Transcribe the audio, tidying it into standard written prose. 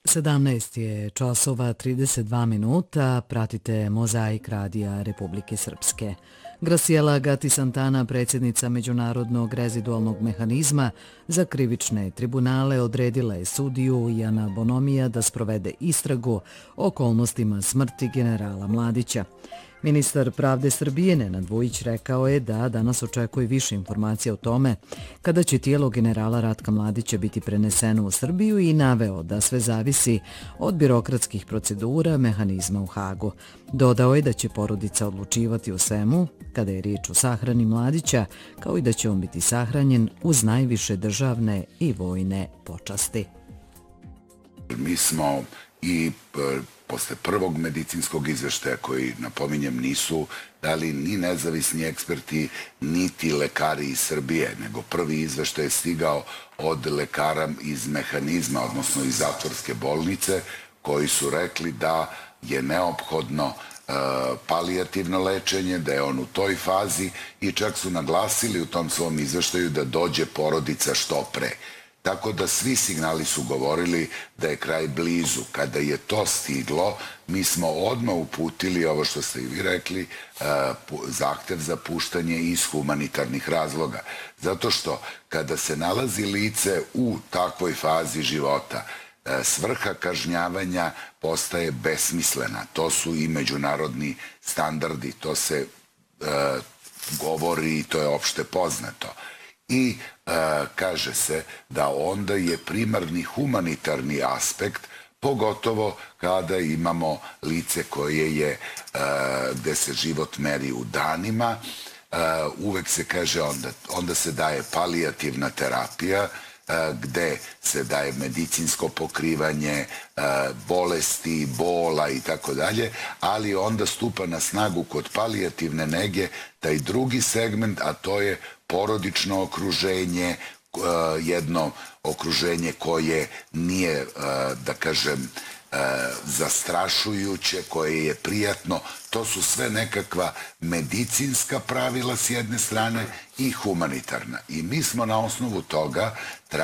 17 je časova 32 minuta, pratite Mozaik radija Republike Srpske. Graciela Gati Santana, predsjednica Međunarodnog rezidualnog mehanizma za krivične tribunale, odredila je sudiju Jana Bonomija da sprovede istragu o okolnostima smrti generala Mladića. Ministar pravde Srbije Nenad Vujić rekao je da danas očekuje više informacija o tome kada će tijelo generala Ratka Mladića biti preneseno u Srbiju i naveo da sve zavisi od birokratskih procedura mehanizma u Hagu. Dodao je da će porodica odlučivati o svemu kada je riječ o sahrani Mladića, kao i da će on biti sahranjen uz najviše državne i vojne počasti. Mi smo i posle prvog medicinskog izveštaja, koji, napominjem, nisu dali ni nezavisni eksperti, niti lekari iz Srbije, nego prvi izveštaj je stigao od lekara iz mehanizma, odnosno iz zatvorske bolnice, koji su rekli da je neophodno palijativno lečenje, da je on u toj fazi i čak su naglasili u tom svom izveštaju da dođe porodica što pre. Tako da svi signali su govorili da je kraj blizu. Kada je to stiglo, mi smo odmah uputili, ovo što ste i vi rekli, zahtev za puštanje iz humanitarnih razloga. Zato što kada se nalazi lice u takvoj fazi života, svrha kažnjavanja postaje besmislena. To su i međunarodni standardi, to se govori i to je opšte poznato. I kaže se da onda je primarni humanitarni aspekt, pogotovo kada imamo lice koje je, gde se život meri u danima, uvek se kaže onda se daje palijativna terapija, gde se daje medicinsko pokrivanje bolesti, bola i tako dalje, ali onda stupa na snagu kod palijativne nege taj drugi segment, a to je porodično okruženje, jedno okruženje koje nije, da kažem, zastrašujuće, koje je prijatno. To su sve nekakva medicinska pravila s jedne strane i humanitarna. I mi smo na osnovu toga